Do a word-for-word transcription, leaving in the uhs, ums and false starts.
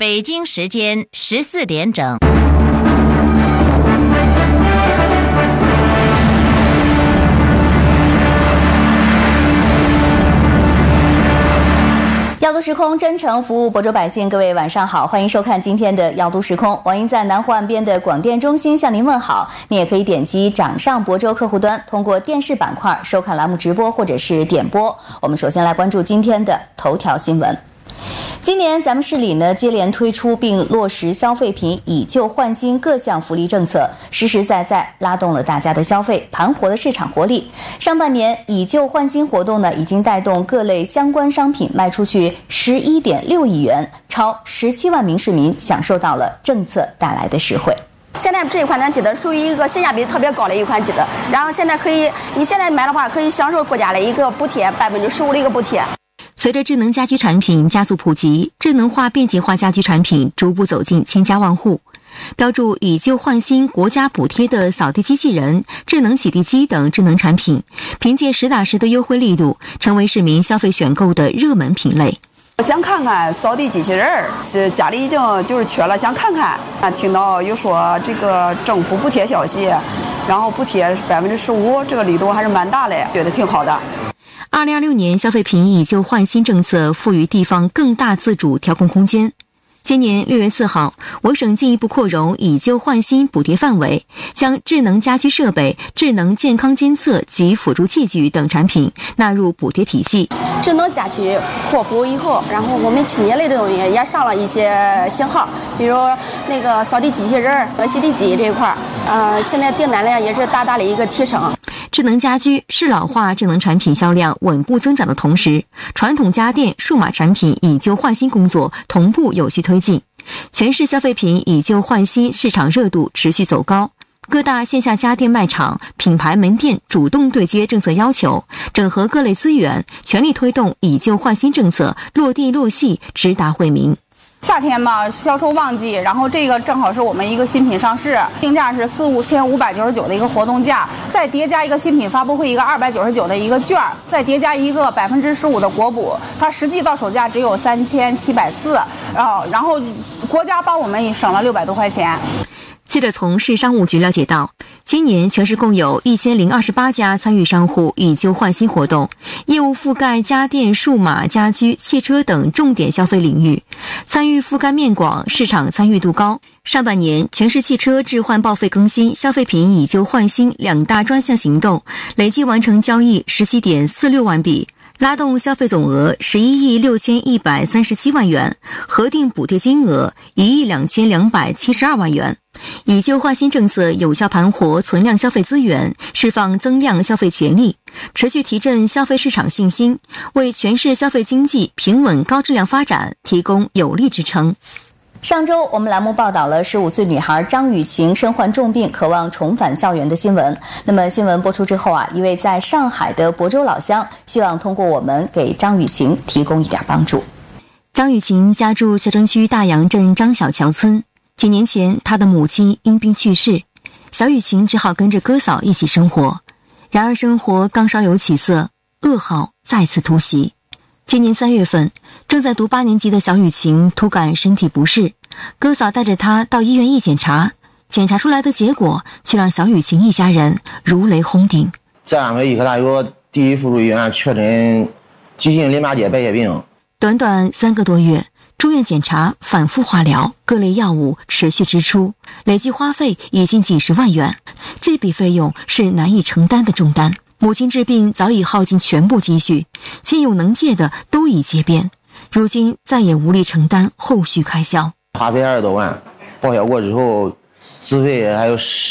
北京时间十四点整。 耀都时空真诚服务亳州百姓，各位晚上好，欢迎收看今天的耀都时空。王英在南湖岸边的广电中心向您问好。你也可以点击掌上亳州客户端，通过电视板块收看栏目直播或者是点播。我们首先来关注今天的头条新闻。今年咱们市里呢接连推出并落实消费品以旧换新各项福利政策，实实在在拉动了大家的消费，盘活了市场活力。上半年以旧换新活动呢，已经带动各类相关商品卖出去十一点六亿元，超十七万名市民享受到了政策带来的实惠。 现在这一款呢，机子属于一个性价比特别高的一款机子，然后现在可以，你现在买的话可以享受国家的一个补贴，百分之十五的一个补贴。 随着智能家居产品加速普及，智能化便捷化家居产品逐步走进千家万户。标注以旧换新国家补贴的扫地机器人、智能洗地机等智能产品，凭借实打实的优惠力度，成为市民消费选购的热门品类。 我想看看扫地机器人，这家里已经就是缺了，想看看。听到有说这个政府补贴消息，然后补贴百分之十五，这个力度还是蛮大的，觉得挺好的。 二零二六年消费品以旧换新政策赋予地方更大自主调控空间。今年六月四号，我省进一步扩容以旧换新补贴范围，将智能家居设备、智能健康监测及辅助器具等产品纳入补贴体系。 智能家居扩补以后，然后我们清洁类的东西也上了一些型号，比如那个扫地机器人、洗地机这一块，呃，现在订单量也是大大的一个提升。 智能家居适老化智能产品销量稳步增长的同时，传统家电数码产品以旧换新工作同步有序推进，全市消费品以旧换新市场热度持续走高。各大线下家电卖场、品牌门店主动对接政策要求，整合各类资源，全力推动以旧换新政策落地落细，直达惠民。 夏天嘛，销售旺季，然后这个正好是我们一个新品上市，定价是四五千五百九十九的一个活动价，再叠加一个新品发布会一个二百九十九的一个券，再叠加一个百分之十五的国补，它实际到手价只有三千七百四，然后然后国家帮我们也省了六百多块钱。 记者从市商务局了解到，今年全市共有一千零二十八家参与商户以旧换新活动，业务覆盖家电、数码、家居、汽车等重点消费领域，参与覆盖面广，市场参与度高。上半年，全市汽车置换报废更新、消费品以旧换新两大专项行动，累计完成交易十七点四六万笔。拉动消费总额十一亿六千一百三十七万元，核定补贴金额一亿两千两百七十二万元。以旧换新政策有效盘活存量消费资源，释放增量消费潜力，持续提振消费市场信心，为全市消费经济平稳高质量发展提供有力支撑。 上周我们栏目报道了十五岁女孩张雨晴身患重病，渴望重返校园的新闻。那么新闻播出之后啊，一位在上海的亳州老乡希望通过我们给张雨晴提供一点帮助。 张雨晴家住孝征区大杨镇张小桥村，几年前她的母亲因病去世，小雨晴只好跟着哥嫂一起生活。然而生活刚稍有起色，噩耗再次突袭。今年三月份，正在读八年级的小雨晴突感身体不适，哥嫂带着她到医院一检查，检查出来的结果却让小雨晴一家人如雷轰顶。 在安徽医科大学第一附属医院确诊急性淋巴结白血病。 短短三个多月，住院检查、反复化疗、各类药物持续支出，累计花费已近几十万元，这笔费用是难以承担的重担。母亲治病早已耗尽全部积蓄，亲友能借的都已借遍，如今再也无力承担后续开销， 花费二十多万，报销过之后，自费还有